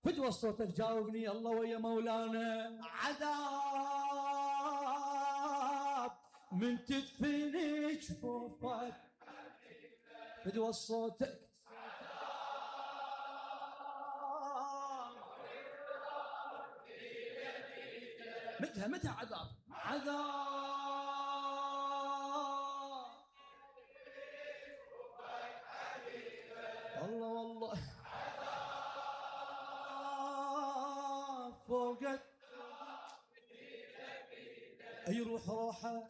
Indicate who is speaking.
Speaker 1: فدوى صوتك جاوبني الله ويا مولانا. عذاب من تدفني جفوفك فدوى صوتك. متى عذاب الله والله فوقت أي روح روحه